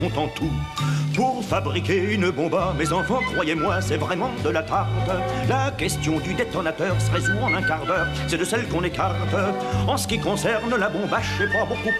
en tout. Pour fabriquer une bombe, mes enfants, croyez-moi, c'est vraiment de la tarte. La question du détonateur se résout en un quart d'heure, c'est de celle qu'on écarte. En ce qui concerne la bombache, c'est pas beaucoup